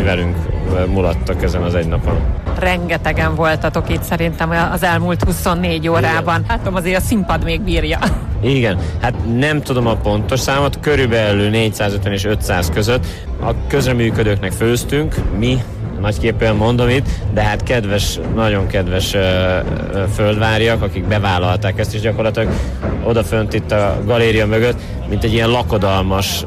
velünk mulattak ezen az egy napon. Rengetegen voltatok itt szerintem az elmúlt 24 órában. Igen. Látom, azért a színpad még bírja. Igen, hát nem tudom a pontos számot, körülbelül 450 és 500 között. A közreműködőknek főztünk, mi, nagyképpen mondom itt, de hát kedves, nagyon kedves földváriak, akik bevállalták ezt, és gyakorlatilag odafönt itt a galéria mögött, mint egy ilyen lakodalmas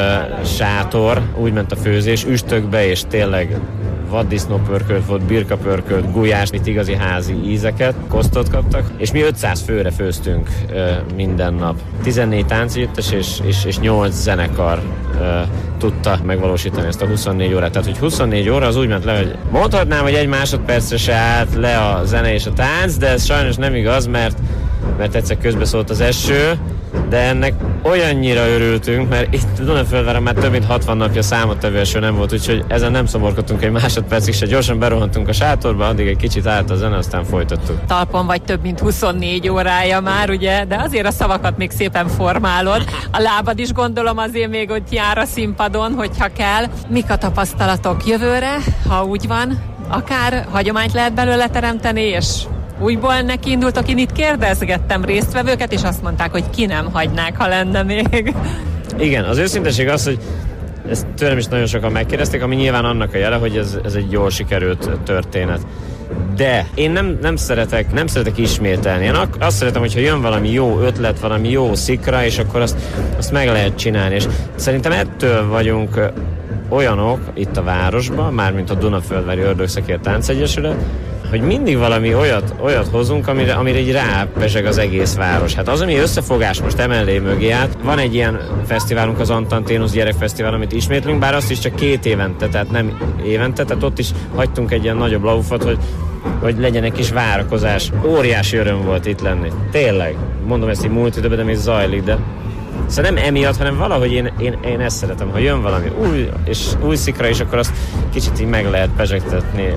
sátor, úgy ment a főzés, üstökbe, és tényleg vaddisznópörkölt volt, birkapörkölt, gulyás, mit igazi házi ízeket, kosztot kaptak, és mi 500 főre főztünk minden nap. 14 táncegyüttes és 8 zenekar tudta megvalósítani ezt a 24 órát. Tehát, hogy 24 óra az úgy ment le, hogy mondhatnám, hogy egy másodpercre se állt le a zene és a tánc, de ez sajnos nem igaz, mert egyszer közbeszólt az eső, de ennek olyannyira örültünk, mert itt Dunaföldváron már több mint 60 napja számottevő eső nem volt, úgyhogy ezen nem szomorkodtunk egy másodpercig se, gyorsan berohantunk a sátorba, addig egy kicsit állt a zene, aztán folytattuk. Talpon vagy több mint 24 órája már, ugye, de azért a szavakat még szépen formálod. A lábad is gondolom azért még ott jár a színpadon, hogyha kell. Mik a tapasztalatok jövőre, ha úgy van? Akár hagyományt lehet belőle teremteni, és újból nekiindultok. Én itt kérdezgettem résztvevőket, és azt mondták, hogy ki nem hagynák, ha lenne még. Igen, az őszinteség az, hogy ezt tőlem is nagyon sokan megkérdezték, ami nyilván annak a jele, hogy ez egy jól sikerült történet. De én nem szeretek ismételni. Én azt szeretem, hogyha jön valami jó ötlet, valami jó szikra, és akkor azt meg lehet csinálni. És szerintem ettől vagyunk olyanok itt a városban, mármint a Dunaföldvári Ördögszekér Táncegyesület, hogy mindig valami olyat hozunk, amire így rápezseg az egész város. Hát az, ami összefogás most emellé mögé állt, van egy ilyen fesztiválunk, az Antanténusz gyerekfesztivál, amit ismétlünk, bár azt is csak 2 évente, tehát nem évente, tehát ott is hagytunk egy ilyen nagyobb laufot, hogy legyen egy kis várakozás. Óriási öröm volt itt lenni. Tényleg. Mondom ezt így múlt időben, de még zajlik, de szóval nem emiatt, hanem valahogy én ezt szeretem, ha jön valami új szikra, és akkor azt kicsit így meg lehet pezsegtetni.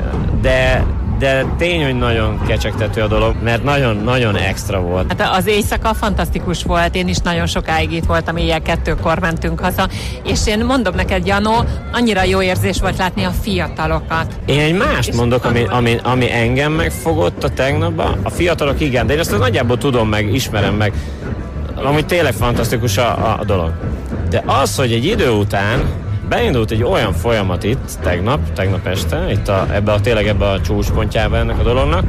De tény, hogy nagyon kecsegtető a dolog, mert nagyon-nagyon extra volt. Hát az éjszaka fantasztikus volt, én is nagyon sokáig itt voltam, éjjel 2-kor mentünk haza, és én mondom neked, Janó, annyira jó érzés volt látni a fiatalokat. Én egy mást mondok, ami engem megfogott a tegnapban. A fiatalok igen, de én azt nagyjából tudom meg, ismerem meg. Amúgy tényleg fantasztikus a dolog. De az, hogy egy idő után beindult egy olyan folyamat itt tegnap este, itt ebbe a csúcspontjába ennek a dolognak,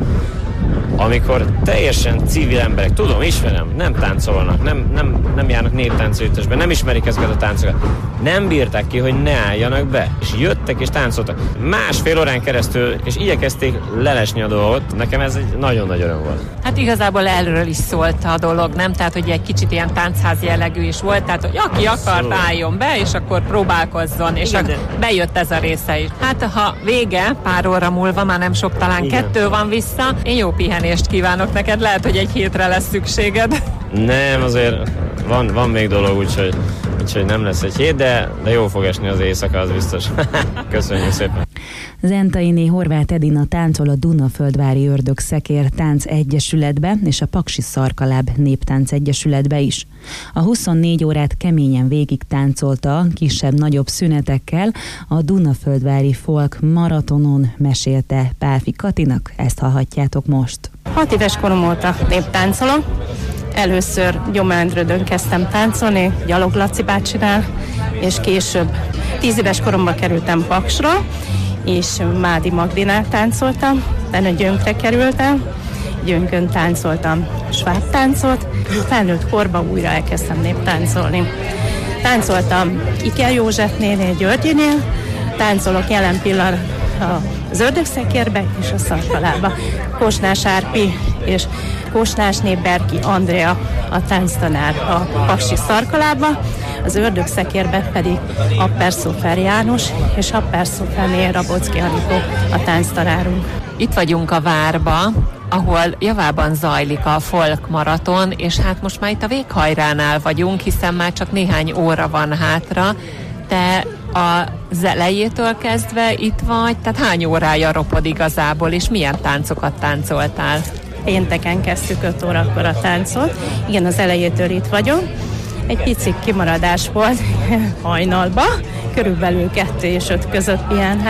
amikor teljesen civil emberek, tudom, ismerem, nem táncolnak, nem járnak néptáncegyüttesbe, nem ismerik ezeket a táncokat, nem bírták ki, hogy ne álljanak be, és jöttek és táncoltak. 1,5 órán keresztül, és igyekezték lelesni a dolgot, nekem ez egy nagyon nagy öröm volt. Hát igazából erről is szólt a dolog, nem? Tehát, hogy egy kicsit ilyen táncház jellegű is volt, tehát, hogy aki akart, álljon be, és akkor próbálkozzon, és igen, bejött ez a része is. Hát, ha vége, pár óra múlva, már nem sok, talán igen, 2 van vissza, én jó pihenést kívánok neked, lehet, hogy egy hétre lesz szükséged. Nem, azért van még dolog, úgyhogy nem lesz egy hét, de jó fog esni az éjszaka, az biztos. Köszönjük szépen. Zentainé Horváth Edina táncol a Dunaföldvári Ördögszekér Táncegyesületbe és a Paksi Szarkaláb Néptáncegyesületbe is. A 24 órát keményen végig táncolta, kisebb-nagyobb szünetekkel a Dunaföldvári Folk Maratonon, mesélte Pálfi Katinak, ezt hallhatjátok most. 6 éves korom óta néptáncolom. Először Gyomrendrödön kezdtem táncolni, Gyalog Laci bácsinál, és később 10 éves koromban kerültem Paksra, és Mádi Magdinál táncoltam, utána Gyönkre kerültem, Gyönkön táncoltam sváb táncot, felnőtt korban újra elkezdtem néptáncolni. Táncoltam Iker Józsefnél, Györgyinél, táncolok jelen pillanatban az Ördögszekérbe és a Szarkalába. Kosnás Árpi és Kosnásné Berki Andrea a tánctanár a Paksi Szarkalába, az Ördögszekérbe pedig Apper Szófer János és Apper Szóferné Rabocki Anikó a tánctanárunk. Itt vagyunk a várba, ahol javában zajlik a folk maraton, és hát most már itt a véghajránál vagyunk, hiszen már csak néhány óra van hátra. Te az elejétől kezdve itt vagy, tehát hány órája ropod igazából, és milyen táncokat táncoltál? Pénteken kezdtük 5 órakor a táncot. Igen, az elejétől itt vagyok. Egy pici kimaradás volt hajnalba, körülbelül 2 és 5 között pihenhettem.